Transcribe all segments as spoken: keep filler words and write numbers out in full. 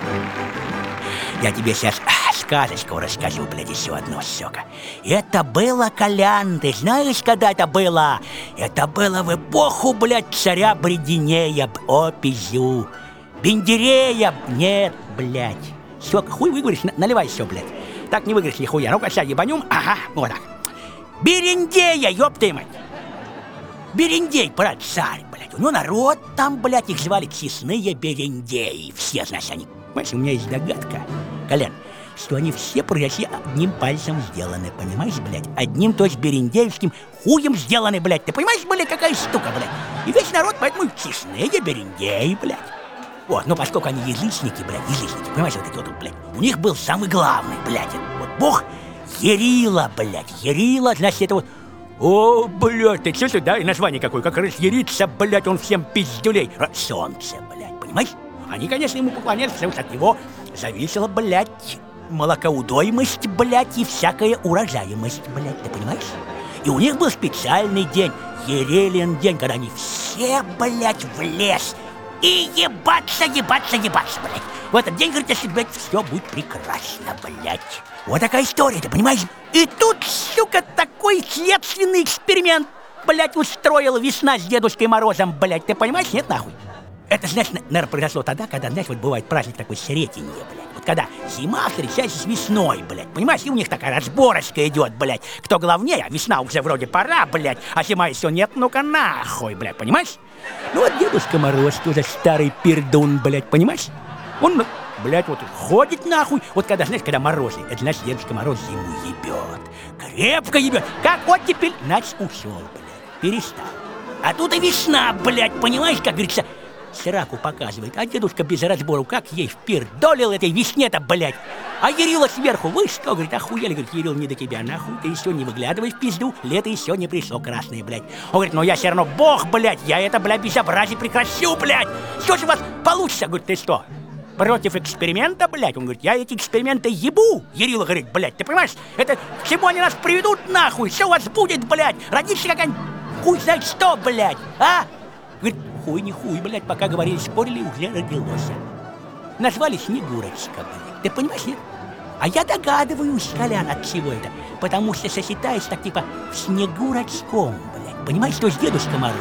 Я тебе сейчас а, сказочку расскажу, блядь, еще одну, сука. Это было, Колян, ты знаешь, когда это было? Это было в эпоху, блядь, царя Брединея, опизю. Бендерея, нет, блядь. Сука, хуй выговоришь, наливай все, блядь. Так не выиграешь нихуя. Ну-ка, сейчас ебанем. Ага, вот так. Берендея, ёб ты мать. Берендей, брат, царь, блядь. Ну, народ там, блядь, их звали честные берендеи. Все, значит, они... Понимаешь, у меня есть догадка, Колян, что они все произошли одним пальцем сделаны, понимаешь, блядь? Одним, то есть, берендеевским хуем сделаны, блядь. Ты понимаешь, блядь, какая штука, блядь? И весь народ, поэтому честные берендеи, блядь. Вот, но поскольку они язычники, блядь, язычники, понимаешь, вот эти вот, блядь, у них был самый главный, блядь, вот бог Ярила, блядь, Ярила, значит, это вот... О, блядь, ты чувствуешь, да, и название какое, как разъярится, блядь, он всем пиздюлей. Солнце, блядь, понимаешь? Они, конечно, ему поклонялись, потому что от него зависела, блядь, молокоудоймость, блядь, и всякая урожаемость, блядь, ты понимаешь? И у них был специальный день, Ерелин день, когда они все, блядь, в лес и ебаться, ебаться, ебаться, блядь. В этот день, говорит, если, блядь, все будет прекрасно, блядь. Вот такая история, ты понимаешь? И тут, сука, такой следственный эксперимент, блядь, устроила весна с Дедушкой Морозом, блядь, ты понимаешь? Нет, нахуй? Это, значит, наверное, произошло тогда, когда, знаешь, вот бывает праздник такой Сретенье, блядь. Вот когда зима встречается с весной, блядь, понимаешь? И у них такая разборочка идет, блядь. Кто главнее, а весна уже вроде пора, блядь, а зима еще нет, ну-ка нахуй, блядь, понимаешь? Ну вот Дедушка Мороз тоже старый пердун, блядь, понимаешь? Он, блядь, вот ходит нахуй. Вот когда, знаешь, когда морозы, это значит, Дедушка Мороз зиму ебет. Крепко ебет. Как вот теперь, значит, ушел, блядь, перестал. А тут и весна, блядь, понимаешь, как говорится, сраку показывает, а дедушка без разбору как ей впердолил этой весне-то, блядь. А Ярила сверху, вы что, говорит, охуели, говорит, Ярил, не до тебя, нахуй, ты еще не выглядывай в пизду, лето еще не пришло красное, блядь. Он говорит, ну я все равно бог, блядь, я это, блядь, безобразие прекращу, блядь. Что же у вас получится, говорит, ты что, против эксперимента, блядь? Он говорит, я эти эксперименты ебу. Ярила говорит, блядь, ты понимаешь, это к чему они нас приведут, нахуй, что у вас будет, блядь, родится какая-нибудь, хуй знает что, блядь, а? Говорит, хуй не хуй, блядь, пока говорили, спорили, уже родилось. Назвали Снегурочка, блядь. Ты понимаешь, нет? А я догадываюсь, Колян, от чего это. Потому что сочетаюсь так типа в Снегурочком, блядь. Понимаешь, что с Дедушка Мороз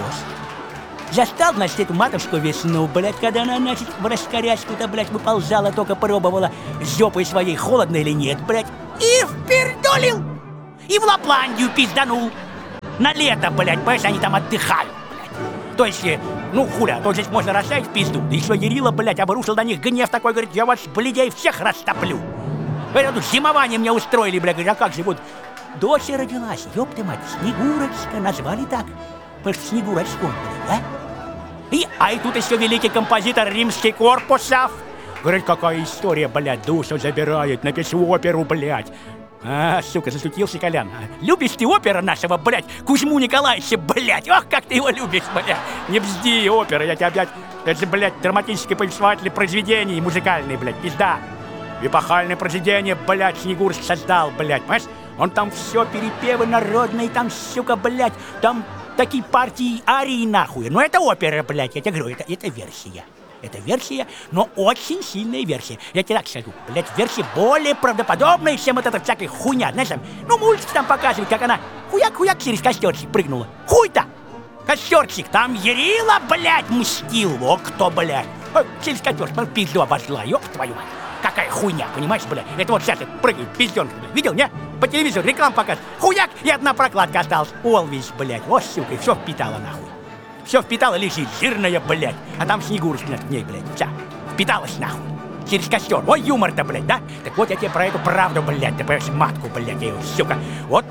застал, значит, эту матушку весну, блядь, когда она, значит, в раскорячку-то, блядь, выползала, только пробовала жопой своей, холодно или нет, блядь. И впердолил! И в Лапландию пизданул. На лето, блядь, понимаешь, они там отдыхают. То есть, ну, хуля, то здесь можно расшать в пизду. Да еще Ярила, блядь, обрушил на них гнев такой, говорит, я вас, блядей, всех растоплю. Это тут зимование мне устроили, блядь, говорит, а как же, вот, дочь родилась, ёб ты мать, Снегурочка, назвали так, потому что Снегурочком, блядь, а? И, а и тут еще великий композитор Римский Корпусов. Говорит, какая история, блядь, душу забирает, напишу оперу, блядь. А, сука, засутился Колян. Любишь ты опера нашего, блядь, Кузьму Николаевича, блядь? Ох, как ты его любишь, блядь. Не бзди, опера, я тебя, блядь, это же, блядь, драматическое повествовательное произведение, музыкальное, блядь, пизда. Эпохальное произведение, блядь, Снегурочка создал, блядь, понимаешь? Он там все перепевы народные, там, сука, блядь, там такие партии арии, нахуй. Но это опера, блядь, я тебе говорю, это, это версия. Это версия, но очень сильная версия. Я тебе так скажу, блядь, версия более правдоподобная, чем вот эта всякая хуйня. Знаешь, там, ну, мультик там показывает, как она хуяк-хуяк через костерчик прыгнула. Хуй-то! Костерчик, там Ярила, блядь, мстил. О, кто, блядь? Ой, через костерчик, пизду обожгла, ёб твою мать. Какая хуйня, понимаешь, блядь? Это вот сейчас прыгает, пиздёнка, блядь. Видел, не? По телевизору рекламу показывает. Хуяк, и одна прокладка осталась. Олвись, блядь, о, сука, и все впитала, нахуй. Все впитала, лежит, жирная, блядь. А там Снегурочка к ней, блядь. Вся впиталась, нахуй. Через костер. Ой, юмор-то, блядь, да? Так вот я тебе про эту правду, блядь, ты понимаешь, матку, блядь, я ее, сука. Вот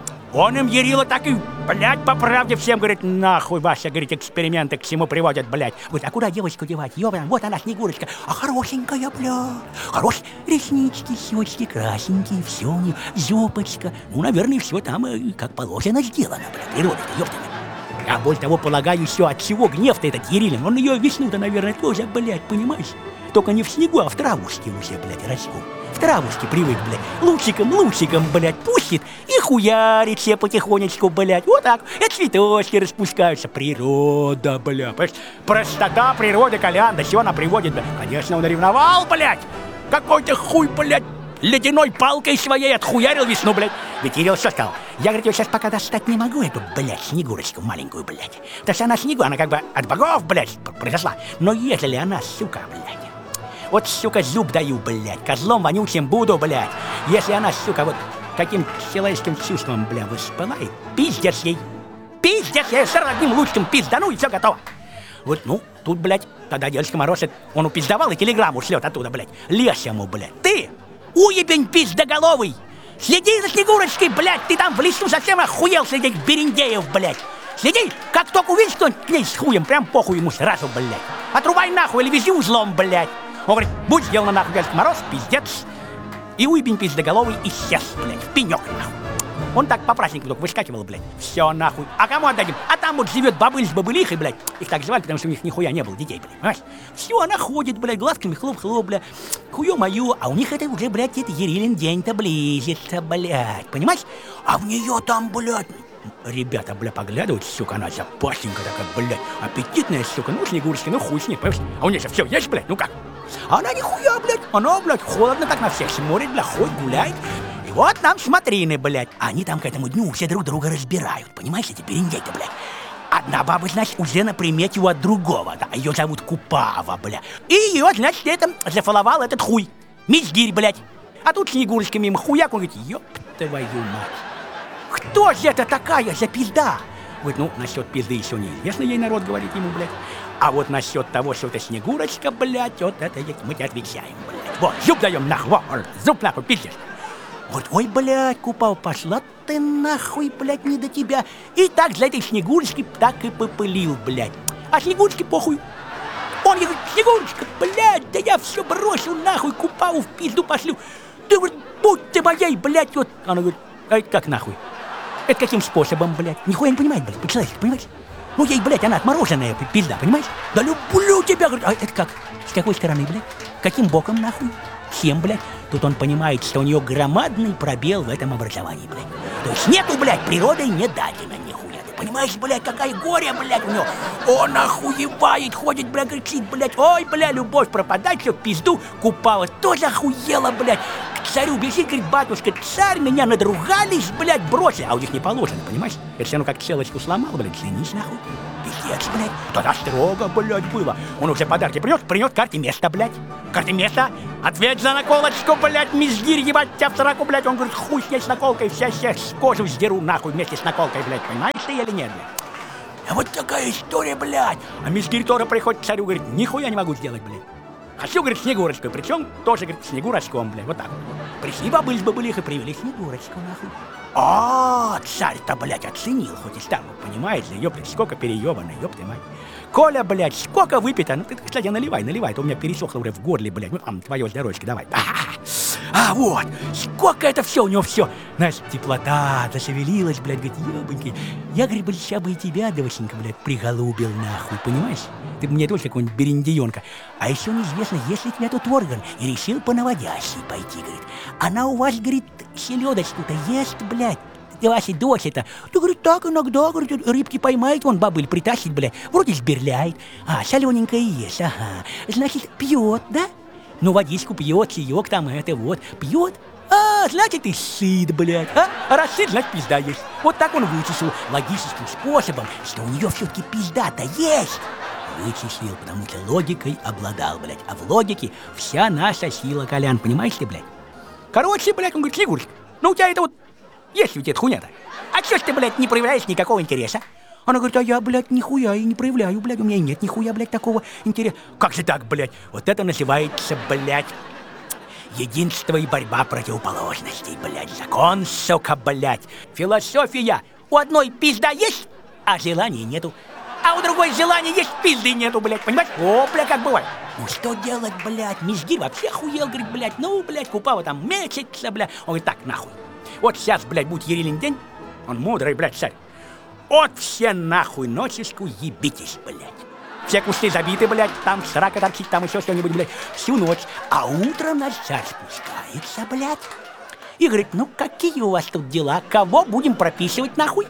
он им Ярила так и, блядь, по правде всем говорит, нахуй ваши, говорит, эксперименты к чему приводят, блядь. Говорит, а куда девочку девать? Ёбан, вот она, Снегурочка. А хорошенькая, блядь. Хорошие реснички, щечки красненькие, все у нее, зёпочка. Ну, наверное, все там, как положено, сделано, блядь. Природа-то, ёпта. А более того, полагаю, еще от чего гнев-то этот Ярилин? Он ее весну-то, наверное, тоже, блядь, понимаешь? Только не в снегу, а в травушке уже, блядь, растет. В травушки привык, блядь. Лучиком, лучиком, блядь, пустит и хуярит себе потихонечку, блядь. Вот так. И цветочки распускаются. Природа, блядь. Простота природы, Колян. Да чего она приводит, блядь? Конечно, он ревновал, блядь. Какой-то хуй, блядь, ледяной палкой своей отхуярил весну, блядь. Ведь Кирилл что сказал? Я, говорит, ее сейчас пока достать не могу, эту, блядь, Снегурочку маленькую, блядь. Потому что она Снегу, она как бы от богов, блядь, произошла. Но ежели она, сука, блядь, вот, сука, зуб даю, блядь, козлом вонючим буду, блядь. Если она, сука, вот каким человеческим чувством, блядь, воспылает, пиздец ей. Пиздец ей, сразу одним лучшим пиздану, и все готово. Вот, ну, тут, блядь, тогда Дедушка Мороз, он упиздавал и телеграмму шлет оттуда, блядь. Лезь ему, блядь. Ты, уебень пиздоголовый, следи за Снегурочкой, блядь, ты там в лесу совсем охуел среди этих берендеев, блядь. Следи, как только увидишь кто-нибудь к ней с хуем, прям похуй ему сразу, блядь. Отрубай нахуй или вези узлом, блядь. Он говорит, будь сделано нахуй, Дедушка Мороз, пиздец. И уебень пиздоголовый исчез, блядь, в пенек, нахуй. Он так по празднику только выскакивал, блядь. Все нахуй. А кому отдадим? А там вот живет бабыль с бабылихой, блядь. Их так звали, потому что у них нихуя не было детей, блядь. Понимаешь? Все, она ходит, блядь, глазками хлоп-хлоп, блядь. Хую-мою. А у них это уже, блядь, это Ерилин день-то близится, блядь. Понимаешь? А в нее там, блядь, ребята, бля, поглядывают, сука, она запасенькая такая, блядь. Аппетитная, сука. Ну, Снегурочка, ну хуй с ней, понимаешь? А у нее же все есть, блядь, ну как? А она нихуя, блядь. Она, блядь, холодно так на всех смотрит, блядь, ходит, гуляет. Вот нам смотрины, блядь. Они там к этому дню все друг друга разбирают. Понимаешь, эти берендей-то, блядь. Одна баба, значит, уже на примете у от другого. Да, ее зовут Купава, блядь. И ее, значит, это зафаловал этот хуй. Мизгирь, блядь. А тут Снегурочка мимо хуяк, он говорит, ёб твою мать. Кто же это такая за пизда? Вот, ну, насчет пизды еще неизвестно, ей народ говорит ему, блядь. А вот насчет того, что это Снегурочка, блядь, вот это мы тебе отвечаем, блядь. Вот, зуб даем нахуй, вот, зуб нахуй, пиздец. Вот, ой, блядь, Купава, пошла ты нахуй, блядь, не до тебя. И так за этой Снегурочки так и попылил, блядь. А Снегурочке похуй. Он ей говорит, Снегурочка, блядь, да я все бросил нахуй, Купаву в пизду пошлю. Ты, говорит, будь ты моей, блядь, вот. Она говорит, а это как нахуй? Это каким способом, блядь? Нихуя не понимает, блядь, по-человечески, понимаешь? Ну, ей, блядь, она отмороженная пизда, понимаешь? Да люблю тебя, говорит. А это как? С какой стороны, блядь? Каким боком, нахуй? Всем, блядь. Тут он понимает, что у нее громадный пробел в этом образовании, блядь. То есть нету, блядь, природой не дадено нихуя. Ты понимаешь, блядь, какая горе, блядь, у него. Он охуевает, ходит, блядь, кричит, блядь. Ой, блядь, любовь пропадать, все в пизду. Купава тоже охуела, блядь. К царю бежит, говорит, батюшка, царь, меня надругались, блядь, бросили. А у них не положено, понимаешь? Это все равно как целочку сломал, блядь, женись нахуй. Пиздец, блядь. Тогда строго, блядь, было. Он уже подарки принес, принес карте места, блядь. Карте места. Ответь за наколочку, блядь, мизгирь, ебать тебя в сраку, блядь. Он говорит, хуй с ней с наколкой, вся всех с кожу сдеру нахуй вместе с наколкой, блядь. Понимаешь ты или нет, блядь? А вот такая история, блядь. А мизгирь тоже приходит к царю, говорит, нихуя не могу сделать, блядь. Хочу, говорит, Снегурочку, причем тоже, говорит, Снегурочком, блядь, вот так. Пришли бабыль с бабылихой, привели Снегурочку, нахуй. А, царь-то, блядь, оценил, хоть и старый, понимаешь ли, ёптать, сколько переёбано, ёпты мать. Коля, блядь, сколько выпито? Ну ты, кстати, наливай, наливай, то у меня пересохло уже в горле, блядь. Ну там, твое здоровечко, давай. А, а вот, сколько это все у него все. Знаешь, теплота, зашевелилась, блядь, говорит, ёбаньки. Я, говорит, бы сейчас бы и тебя, девоченька, блядь, приголубил нахуй, понимаешь? Ты бы мне тоже какой-нибудь берендеёнка. А еще неизвестно, если тебя тут орган и решил по наводящей пойти, говорит. Она у вас, говорит, селедочку-то ест, блядь. Ваша дочь-то, ты, говорит, так иногда, говорит, рыбки поймает, вон бабыль притащит, блядь, вроде сберляет, а, солененькая ест, ага, значит, пьет, да? Ну, водичку пьет, чаек там, это вот, пьет, а, значит, и сыт, блядь, а, а раз сыт, значит, пизда есть. Вот так он вычислил логическим способом, что у нее все-таки пизда-то есть. Вычислил, потому что логикой обладал, блядь, а в логике вся наша сила, Колян, понимаешь ты, блядь? Короче, блядь, он говорит, Снегурочка, ну у тебя это вот, есть у тебя эта хуйня-то? А чё ж ты, блядь, не проявляешь никакого интереса? Она говорит, а я, блядь, нихуя и не проявляю, блядь, у меня нет нихуя, блядь, такого интереса. Как же так, блядь? Вот это называется, блядь, единство и борьба противоположностей, блядь. Закон, сука, блядь. Философия. У одной пизда есть, а желания нету. А у другой желания есть, пизды нету, блядь, понимаешь? О, блядь, как бывает. Ну что делать, блядь? Мизгирь вообще охуел, говорит, блядь. Ну, блядь, Купава там мечется, блядь. Он говорит, так, нахуй. Вот сейчас, блядь, будет Ерилин день, он мудрый, блядь, царь. Вот все нахуй ночечку ебитесь, блядь. все кусты забиты, блядь, там срака торчит, там еще что-нибудь, блядь, всю ночь. А утром наш царь спускается, блядь, и говорит, ну какие у вас тут дела, кого будем прописывать нахуй?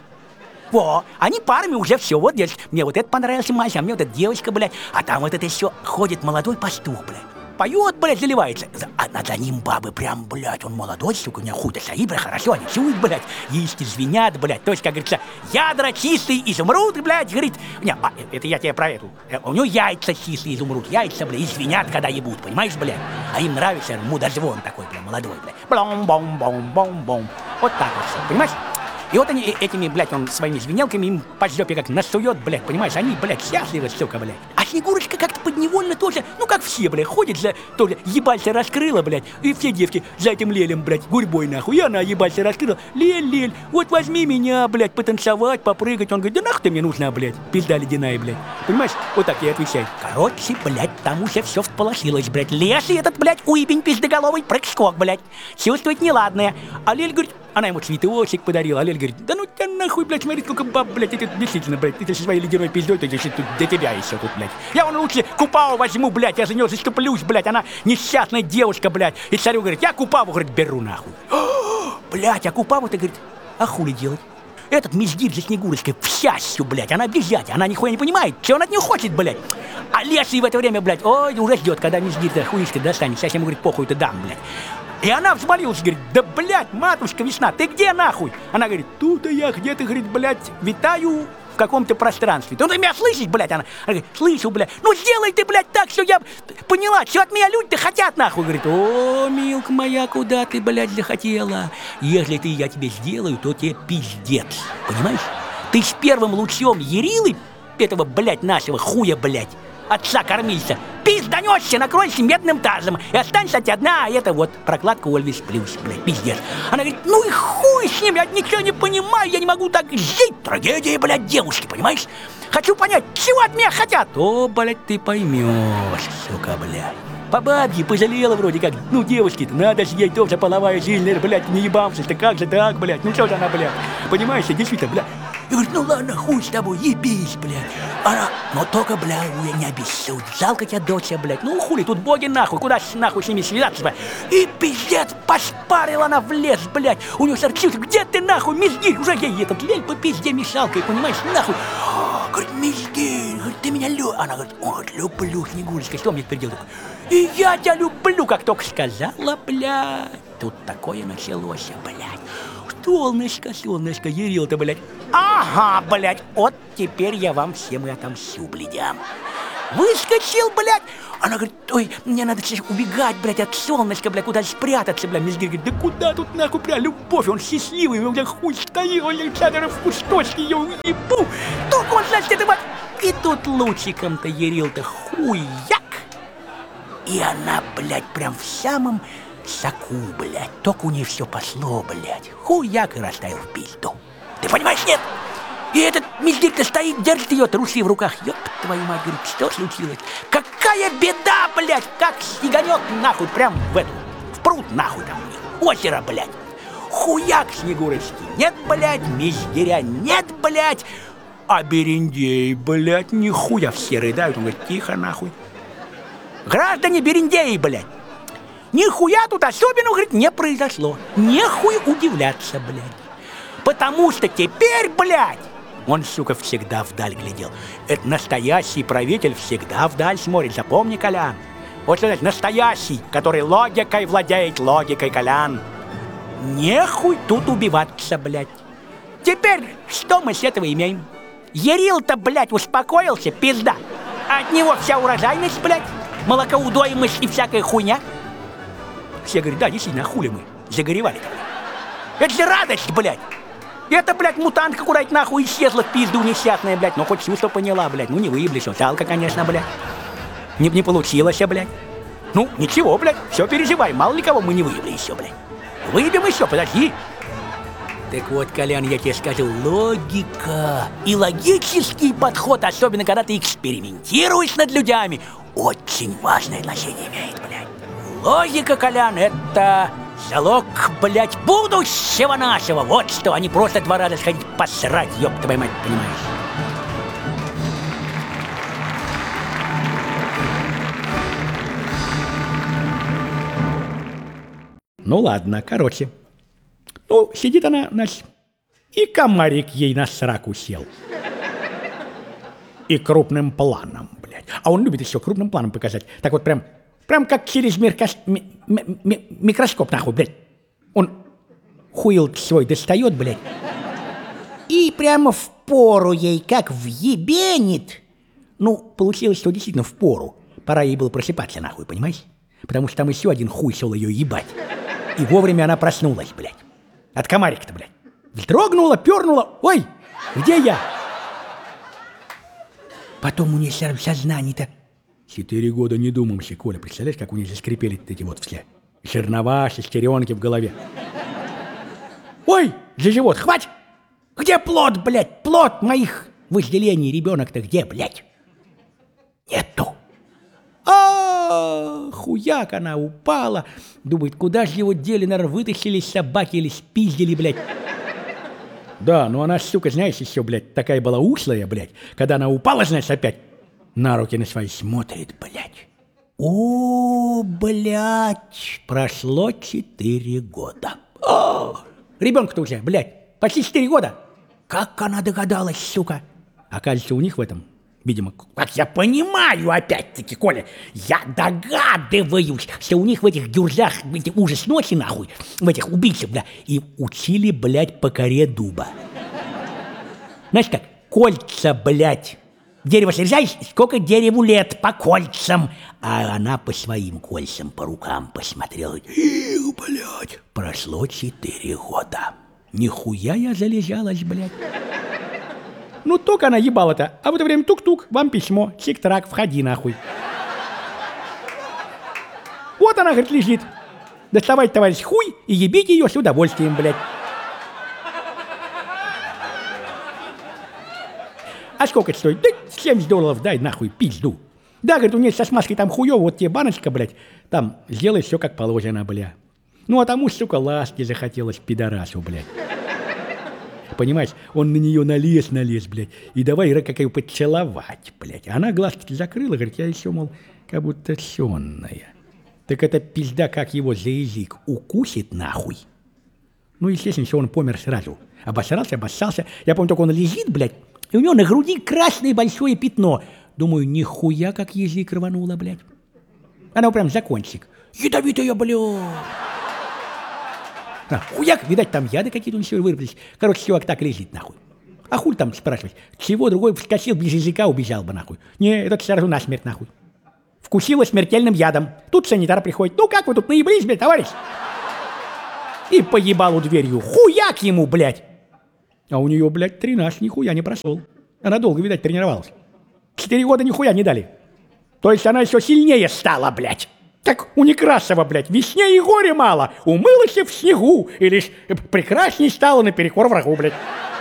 Во, они парами уже все, вот, дескать, мне вот это понравился мальчик, а мне вот эта девочка, блядь, а там вот это еще ходит молодой пастух, блядь. Поет, блядь, заливается. А за ним бабы прям, блядь, он молодой, сука, у него хуй-то стоит, блядь, хорошо, они чуют, блядь, яички звенят, блядь. То есть, как говорится, ядра чистый изумруд, блядь, говорит. Не, а, это я тебе про эту. У него яйца чистый изумруд, яйца, блядь, и звенят, когда ебут, понимаешь, блядь? А им нравится мудозвон такой, блядь, молодой, блядь. Блом-бом-бом-бом-бом. Вот так вот все, понимаешь? И вот они этими, блядь, он своими звенелками им по жопе как насует, блядь, понимаешь? Они, блядь, счастливы, сука, блядь. А Снегурочка как-то подневольно тоже, ну, как все, блядь, ходит за, тоже ебальца раскрыла, блядь, и все девки за этим лелем, блядь, гурьбой, нахуй. И она ебальца раскрыла, лель-лель, вот возьми меня, блядь, потанцевать, попрыгать. Он говорит, да нахуй ты мне нужна, блядь, пизда ледяная, блядь. Понимаешь? Вот так я отвечаю. Короче, блядь, там уже все всполошилось, блядь. Лес и этот, блядь, уебень пиздоголовый прыг-скок, блядь. Чувствует неладное. А Лель говорит, она ему цветочек подарила, а Лель говорит, да ну тебя нахуй, блядь, смотри, сколько баб, блядь, это действительно, блядь, ты со своей ледяной пиздой, ты здесь тут для тебя еще тут, блядь. Я вон лучше Купаву возьму, блядь, я за нее заступлюсь, блядь, она несчастная девушка, блядь. И царю говорит, я Купаву, говорит, беру нахуй. Блядь, а Купаву-то, говорит, а хули делать? Этот миздир за Снегурочкой в счастью, блядь, она бежать, она нихуя не понимает, что он от нее хочет, блядь. А Леший в это время, блядь, ой, уже ждет, когда миздир-то хуишка достанет, сейчас ему, говорит, похуй-то дам, блядь. И она взмолилась, говорит, да, блядь, матушка Весна, ты где нахуй? Она говорит, тут-то я где-то, говорит, блядь, витаю в каком-то пространстве. Ну ты меня слышишь, блядь? Она, она говорит, слышу, блядь. Ну сделай ты, блядь, так, что я поняла, что от меня люди-то хотят, нахуй. Говорит, о, милка моя, куда ты, блядь, захотела? Если ты я тебе сделаю, то тебе пиздец. Понимаешь? Ты с первым лучом Ярилы, этого, блядь, нашего хуя, блядь, отца-кормильца, пизданешься, накройся медным тазом и останься одна, а это вот прокладка Ольвис Плюс, блядь, пиздец. Она говорит, ну и хуй с ним, я ничего не понимаю, я не могу так жить. Трагедия, блядь, девушки, понимаешь? Хочу понять, чего от меня хотят. О, блядь, ты поймешь, сука, блядь. По бабье пожалела вроде как, ну девушки-то, надо же ей тоже половая жизнь, блядь, не ебамся-то, как же так, блядь, ну что же она, блядь, понимаешь, действительно, блядь. И говорит, ну ладно, хуй с тобой, ебись, блядь. Она, но только, блядь, не обессудь. Жалко тебя, доча, блядь. Ну хули, тут боги нахуй, куда ж нахуй с ними связаться, блядь. И пиздец, пошпарила она в лес, блядь. У нее сердцует, где ты нахуй, мизгирь? Уже ей этот лель по пизде мешалкой, понимаешь, нахуй. Говорит, мизгирь, говорит, ты меня любишь. Она говорит, о, люблю, Снегурочка, что мне теперь делать? И я тебя люблю, как только сказала, блядь. Тут такое началось, блядь. Солнышко, солнышко, Ярил-то, блядь. Ага, блядь, вот теперь я вам всем и отомщу, блядям. Выскочил, блядь. Она говорит, ой, мне надо сейчас убегать, блядь, от солнышка, блядь, куда спрятаться, блядь. Мизгирь говорит, да куда тут нахуй, блядь, любовь, он счастливый, у меня хуй стоит, он Александр в кусточке, я уебу. Только он, значит, это, блядь. И тут лучиком-то Ярил-то хуяк. И она, блядь, прям в самом соку, блядь. Только у нее все пошло, блядь. Хуяк и растаял в пизду. Ты понимаешь, нет? И этот мизгирь-то стоит, держит ее трусы в руках. Ёб твою мать, говорит, что случилось? Какая беда, блядь! Как снеганет нахуй, прям в эту, в пруд нахуй там. Озеро, блядь. Хуяк Снегурочки. Нет, блядь, мизгиря, нет, блядь. А Берендей, блядь, нихуя все рыдают. Он говорит, тихо нахуй. Граждане Берендеи, блядь. Нихуя тут особенно, говорит, не произошло. Нехуй удивляться, блядь. Потому что теперь, блядь, он, сука, всегда вдаль глядел. Это настоящий правитель всегда вдаль смотрит. Запомни, Колян. Вот что значит настоящий, который логикой владеет, логикой, Колян. Нехуй тут убиваться, блядь. Теперь что мы с этого имеем? Ярил-то, блядь, успокоился, пизда. От него вся урожайность, блядь, молокоудоимость и всякая хуйня. Все говорят, да, действительно, хули мы загоревали-то. Это же радость, блядь. Это, блядь, мутантка куда-то нахуй исчезла в пизду несчастная, блядь. Ну, хоть чувство поняла, блядь. Ну, не выеблись, жалко, конечно, блядь. Не, не получилось, блядь. Ну, ничего, блядь, все переживай. Мало ли кого мы не выебли еще, блядь. Выебем еще, подожди. Так вот, Колян, я тебе скажу, логика и логический подход, особенно когда ты экспериментируешь над людьми, очень важное значение имеет, блядь. Логика, Колян, это залог, блядь, будущего нашего. Вот что, а не просто два раза сходить посрать, ёб твою мать, понимаешь? Ну ладно, короче. Ну, сидит она, значит, и комарик ей на сраку сел. И крупным планом, блядь. А он любит еще крупным планом показать. Так вот прям, прям как через микрос... ми... ми... ми... микроскоп, нахуй, блядь. Он хуил свой достает, блядь. И прямо в пору ей как въебенит. Ну, получилось, что действительно в пору. Пора ей было просыпаться, нахуй, понимаешь? Потому что там еще один хуй шел ее ебать. И вовремя она проснулась, блядь. От комарика-то, блядь. Вздрогнула, пернула. Ой, где я? Потом у нее сознание-то. Четыре года не думаемся, Коля. Представляешь, как у нее заскрипели эти вот все жернова, шестеренки в голове. Ой, за живот, хватит! Где плод, блядь? Плод моих вожделений. Ребенок-то где, блядь? Нету. А, хуяк, она упала. Думает, куда же его дели, наверное, вытащили собаки или спиздили, блядь. Да, ну она, сука, знаешь, еще, блядь, такая была ушлая, блядь. Когда она упала, знаешь, опять на руки на свои смотрит, блядь. О, блядь, прошло четыре года. О, ребенку-то уже, блядь, почти четыре года. Как она догадалась, сука? Оказывается, у них в этом, видимо, как я понимаю, опять-таки, Коля, я догадываюсь, что у них в этих дюрзах, в этих ужас ночи, нахуй, в этих убийцах, бля, и учили, блядь, по коре дуба. Знаешь как, кольца, блядь, дерево срезаешь, сколько дереву лет по кольцам, а она по своим кольцам, по рукам посмотрела, и, блядь, прошло четыре года. Нихуя я залежалась, блядь. Ну, только она ебала-то, а в это время тук-тук, вам письмо, чик-трак, входи нахуй. Вот она, говорит, лежит. Доставайте, товарищ, хуй и ебите ее с удовольствием, блядь. А сколько это стоит? Да семьдесят долларов дай нахуй, пизду. Да, говорит, у нее со смазкой там хуёво, вот тебе баночка, блядь, там сделай все как положено, бля. Ну, а тому, сука, ласки захотелось пидорасу, блядь. Понимаешь, он на нее налез, налез, блядь, и давай как ее поцеловать, блядь. Она глазки закрыла, говорит, я еще, мол, как будто сонная. Так эта пизда, как его за язык укусит нахуй. Ну, естественно, что он помер сразу. Обосрался, обоссался. Я помню, только он лежит, блядь, и у него на груди красное большое пятно. Думаю, нихуя, как язык рвануло, блядь. Она прям за кончик. Ядовитая, блядь. А, хуяк, видать, там яды какие-то у него вырвались. Короче, чувак так лежит, нахуй. А хуй там спрашивать? Чего другой вскочил, без языка убежал бы, нахуй. Не, этот сразу насмерть, нахуй. Вкусила смертельным ядом. Тут санитар приходит. Ну как вы тут наеблись, блядь, товарищ? И поебал у дверью. Хуяк ему, блядь. А у нее, блядь, тренаж нихуя не прошел. Она долго, видать, тренировалась. Четыре года нихуя не дали. То есть она еще сильнее стала, блядь. Так у Некрасова, блядь, весне и горе мало. Умылась в снегу. И лишь прекрасней стала наперекор врагу, блядь.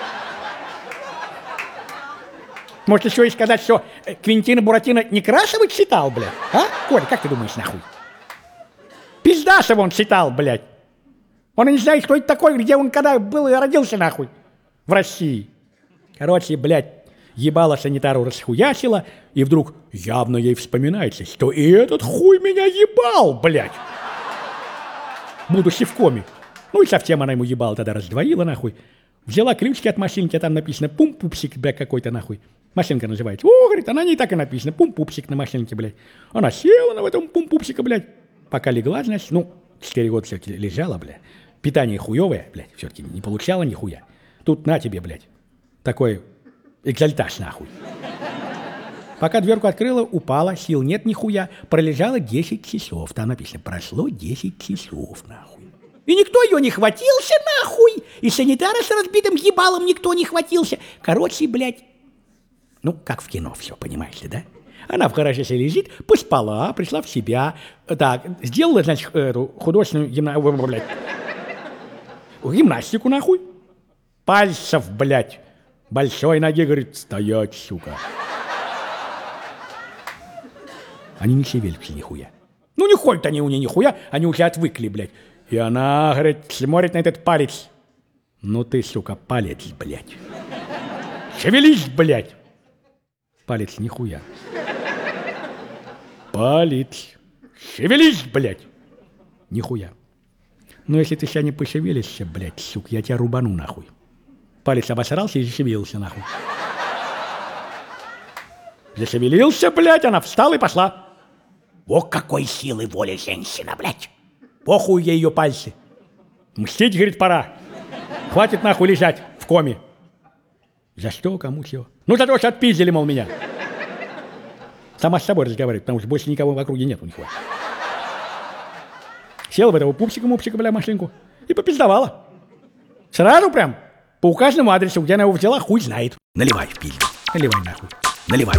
Может, еще и сказать, что Квентина Буратино Некрасова читал, блядь? А? Коль, как ты думаешь, нахуй? Пиздашева он читал, блядь. Он и не знает, кто это такой, где он когда был и родился, нахуй. В России. Короче, блядь, ебало санитару расхуячила, и вдруг явно ей вспоминается, что и этот хуй меня ебал, блядь. Будучи в коме. Ну и совсем она ему ебала, тогда раздвоила, нахуй. Взяла ключики от машинки, а там написано пум-пупсик, блядь, какой-то, нахуй. Машинка называется. О, говорит, она не так и написано, пум-пупсик на машинке, блядь. Она села на этом пум-пупсика, блядь. Пока легла, значит, ну, четыре года все-таки лежала, блядь. Питание хуевое, блядь, все-таки не получала нихуя. Тут на тебе, блядь, такой экзальтаж, нахуй. Пока дверку открыла, упала, сил нет нихуя, пролежала десять часов. Там написано, прошло десять часов, нахуй. И никто ее не хватился, нахуй. И санитара с разбитым ебалом никто не хватился. Короче, блядь, ну, как в кино все, понимаете, да? Она в гараже себе лежит, поспала, пришла в себя. Так, сделала, значит, эту художественную гимна... блядь, гимнастику, нахуй. Пальцев, блядь, большой ноги, говорит, стоять, сука. Они не шевелятся нихуя. Ну, не ходят они у нее нихуя, они уже отвыкли, блядь. И она, говорит, смотрит на этот палец. Ну ты, сука, палец, блядь. Шевелись, блядь. Палец нихуя. Палец. Шевелись, блядь. Нихуя. Но если ты сейчас не пошевелишься, блядь, сука, я тебя рубану нахуй. Палец обосрался и зашевелился нахуй. Зашевелился, блядь, она встала и пошла. О, какой силы воли женщина, блядь. Похуй ей ее пальцы. Мстить, говорит, пора. Хватит нахуй лежать в коме. За что, кому чего? Ну, за то, что отпиздили, мол, меня. Сама с собой разговаривает, потому что больше никого в округе нет у них. Села в этого пупсика-мупсика, бля, машинку и попиздовала. Сразу прям по указанному адресу, где она его взяла, хуй знает. Наливай в пизду. Наливай нахуй. Наливай.